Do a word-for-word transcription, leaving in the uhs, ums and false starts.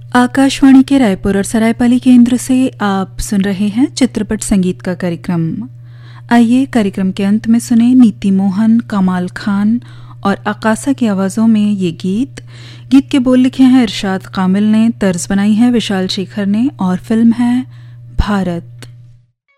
आकाशवाणी के रायपुर और सरायपाली केंद्र से आप सुन रहे हैं चित्रपट संगीत का कार्यक्रम। आइए कार्यक्रम के अंत में सुने नीति मोहन, कमाल खान और आकाशा की आवाज़ों में ये गीत। गीत के बोल लिखे हैं इरशाद कामिल ने, तर्ज बनाई है विशाल शेखर ने और फिल्म है भारत।